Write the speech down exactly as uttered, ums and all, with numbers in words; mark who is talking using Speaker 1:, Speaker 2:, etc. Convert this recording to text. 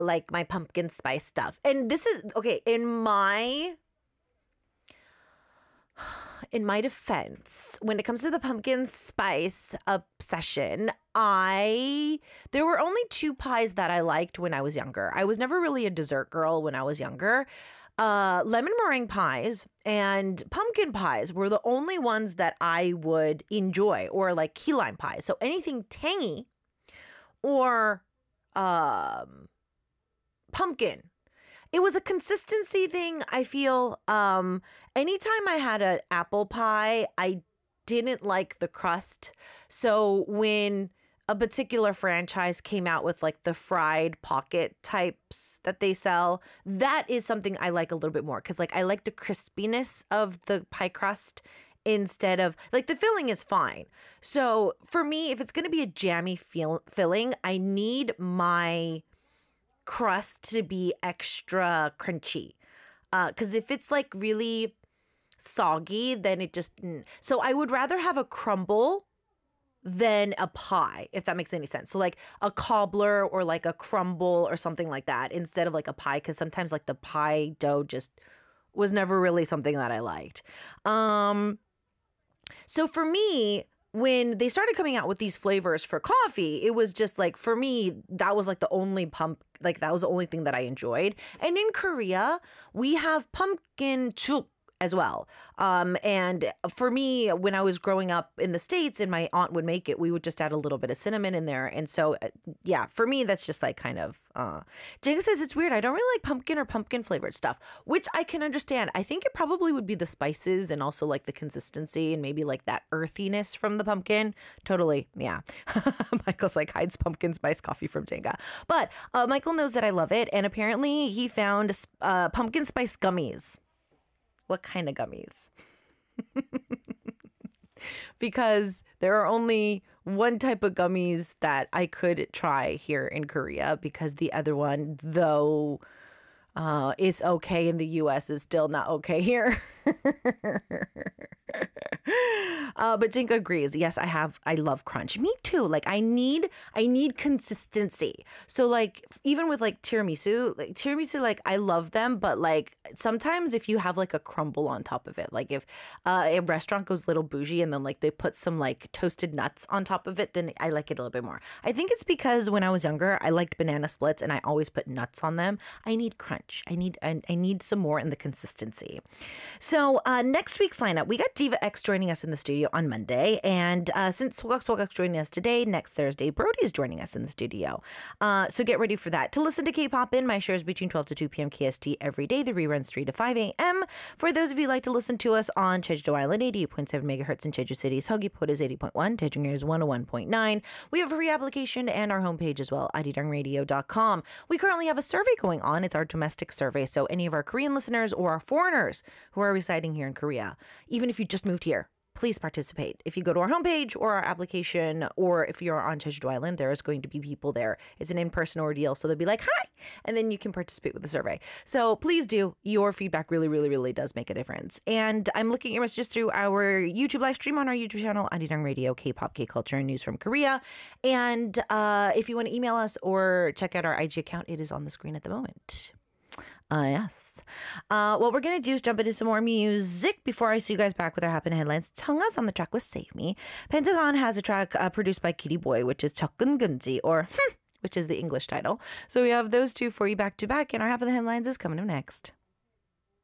Speaker 1: like my pumpkin spice stuff. And this is okay in my in my defense, when it comes to the pumpkin spice obsession, I there were only two pies that I liked when I was younger. I was never really a dessert girl when I was younger. Uh, lemon meringue pies and pumpkin pies were the only ones that I would enjoy, or like key lime pie. So anything tangy or um, pumpkin. It was a consistency thing, I feel. Um, anytime I had an apple pie, I didn't like the crust. So when a particular franchise came out with like the fried pocket types that they sell, that is something I like a little bit more, because like I like the crispiness of the pie crust instead of like the filling is fine. So for me, if it's going to be a jammy feel, filling, I need my crust to be extra crunchy. Because uh, if it's like really soggy, then it just... Mm. So I would rather have a crumble than a pie, if that makes any sense. So like a cobbler or like a crumble or something like that instead of like a pie, because sometimes like the pie dough just was never really something that I liked. Um, so for me, when they started coming out with these flavors for coffee, it was just like, for me, that was like the only pump, like that was the only thing that I enjoyed. And in Korea, we have pumpkin chuk as well. Um, and for me, when I was growing up in the States and my aunt would make it, we would just add a little bit of cinnamon in there. And so, uh, yeah, for me, that's just like kind of, uh, Jenga says it's weird. I don't really like pumpkin or pumpkin flavored stuff, which I can understand. I think it probably would be the spices and also like the consistency and maybe like that earthiness from the pumpkin. Totally. Yeah. Michael's like hides pumpkin spice coffee from Jenga. But uh, Michael knows that I love it. And apparently he found uh, pumpkin spice gummies. What kind of gummies? Because there are only one type of gummies that I could try here in Korea, because the other one, though uh, is okay in the U S, is still not okay here. uh, but Jinka agrees. Yes, I have. I love crunch. Me too. Like I need, I need consistency. So like even with like tiramisu, like tiramisu, like I love them, but like sometimes if you have like a crumble on top of it, like if uh, a restaurant goes a little bougie and then like they put some like toasted nuts on top of it, then I like it a little bit more. I think it's because when I was younger, I liked banana splits and I always put nuts on them. I need crunch. I need I, I need some more in the consistency. So uh, next week's lineup, we got Diva X joining us in the studio on Monday. And uh, since Swagak Swagak's joining us today, next Thursday, Brody is joining us in the studio. Uh, so get ready for that. To listen to K-Pop In, my shows between twelve to two p.m. K S T every day. The reruns three to five a.m. For those of you who like to listen to us on Jeju Island, eighty-eight point seven megahertz in Jeju City. Seogwipo is eighty point one. Daejung is one oh one point nine. We have a free application and our homepage as well, arirang radio dot com. We currently have a survey going on. It's our domestic survey. So any of our Korean listeners or our foreigners who are residing here in Korea, even if you just moved here, please participate. If you go to our homepage or our application, or if you're on Jeju Island, there is going to be people there. It's an in-person ordeal. So they'll be like, hi, and then you can participate with the survey. So please do. Your feedback really, really, really does make a difference. And I'm looking at your messages through our YouTube live stream on our YouTube channel, Arirang Radio, K-pop, K-culture, and news from Korea. And uh, if you want to email us or check out our I G account, it is on the screen at the moment. Uh, yes. Uh, what we're going to do is jump into some more music before I see you guys back with our Happen Headlines. Chungha's on the track with Save Me. Pentagon has a track uh, produced by Kitty Boy, which is Chokkungunji, or which is the English title. So we have those two for you back to back, and our Happen Headlines is coming up next.